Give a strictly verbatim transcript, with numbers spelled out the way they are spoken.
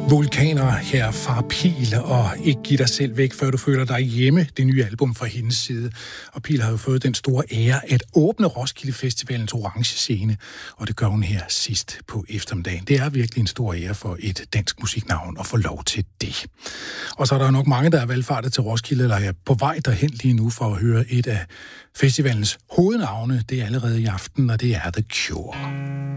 Vulkaner her fra Pil, og ikke give dig selv væk, før du føler dig hjemme, det nye album fra hendes side. Og Pil har jo fået den store ære at åbne Roskilde Festivalens orange scene, og det gør hun her sidst på eftermiddagen. Det er virkelig en stor ære for et dansk musiknavn at få lov til det. Og så er der nok mange, der er valgfartet til Roskilde, eller er på vej derhen lige nu for at høre et af festivalens hovednavne. Det er allerede i aften, og det er The Cure.